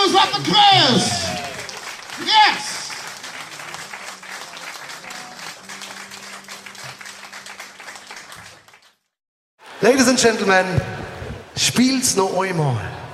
Who's at the prayers? Yes. Ladies and Gentlemen, spielt's noch einmal.